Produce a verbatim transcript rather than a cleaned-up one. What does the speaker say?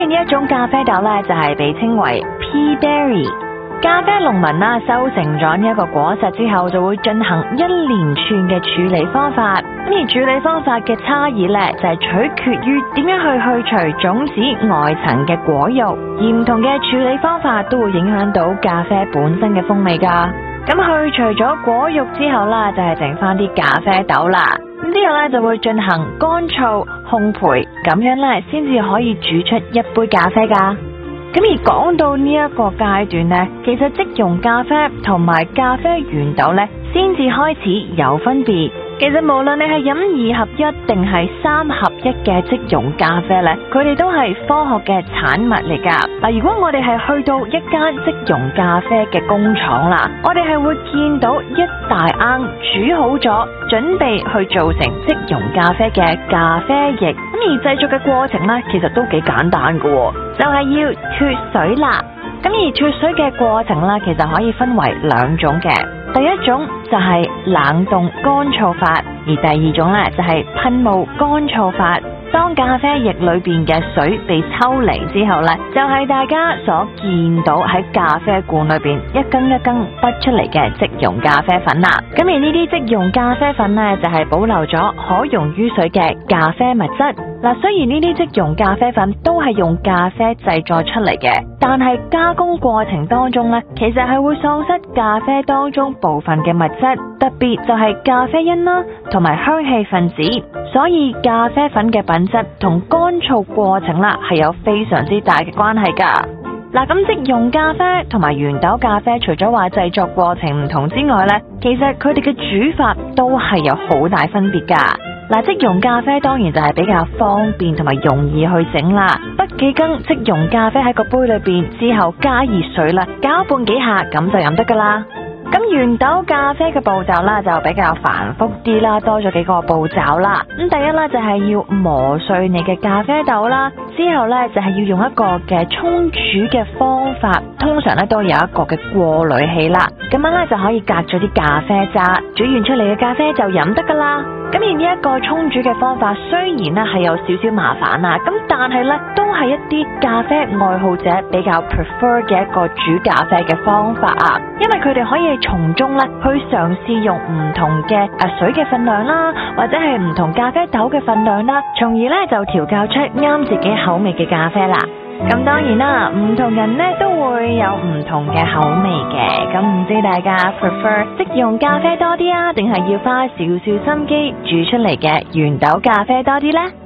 呢一種咖啡豆咧就係被稱為 pea berry。咖啡農民啦收成咗呢一個果實之後，就會進行一連串嘅處理方法。咁而處理方法嘅差異咧，就係取決於點樣去去除種子外層嘅果肉，而唔同嘅處理方法都會影響到咖啡本身嘅風味噶。咁去除咗果肉之後啦，就係剩翻啲咖啡豆啦。咁之後咧就會進行乾燥烘焙，咁樣咧先至可以煮出一杯咖啡噶。咁而講到呢一個階段呢，其實即溶咖啡同埋咖啡原豆呢，先至開始有分別。其實無論你係飲二合一定係三合一嘅即溶咖啡呢，佢哋都係科學嘅產物嚟噶。嗱，如果我哋係去到一間即溶咖啡嘅工廠啦，我哋係會見到一大罌煮好咗，準備去做成即溶咖啡嘅咖啡液。咁而製作嘅過程呢，其實都幾簡單噶，就係要脫水啦。咁而脫水嘅過程呢，其實可以分為兩種嘅。第一種就係冷凍乾燥法，而第二種呢，就係噴霧乾燥法。當咖啡液裏邊嘅水被抽離之後呢，就係大家所見到喺咖啡罐裏邊一羹一羹剝出嚟嘅即溶咖啡粉啦。咁而呢啲即溶咖啡粉呢，就係保留咗可溶於水嘅咖啡物質。嗱，雖然呢啲即溶咖啡粉都係用咖啡製作出嚟嘅，但係加工過程當中呢，其實係會喪失咖啡當中部分嘅物質，特別就係咖啡因啦，同埋香氣分子。所以咖啡粉嘅品質同乾燥過程啦係有非常之大嘅關係噶。嗱，咁即溶咖啡同埋原豆咖啡，除咗話製作過程唔同之外呢，其實佢哋嘅煮法都係有好大分別噶。嗱，即溶咖啡當然就係比較方便同埋容易去整啦，不幾羹即溶咖啡喺個杯裏邊之後加熱水啦，攪拌幾下咁就飲得噶啦。咁原豆咖啡嘅步驟啦就比較繁複啲啦，多咗幾個步驟啦。咁第一咧就係要磨碎你嘅咖啡豆啦，之後咧就係要用一個嘅沖煮嘅方法，通常咧都有一個嘅過濾器啦，咁樣咧就可以隔咗啲咖啡渣，煮完出嚟嘅咖啡就飲得噶啦。咁而呢一個沖煮嘅方法雖然咧係有少少麻煩啦，咁但係咧都係一啲咖啡愛好者比較 prefer 嘅一個煮咖啡嘅方法啊，因為佢哋可以從中咧去嘗試用唔同嘅啊水嘅分量啦，或者係唔同咖啡豆嘅分量啦，從而咧就調教出啱自己口味嘅咖啡啦。咁當然啦，唔同人咧都會有唔同嘅口味嘅，咁唔知大家 prefer 即溶咖啡多啲啊，定係要花少少心機煮出嚟嘅原豆咖啡多啲呢？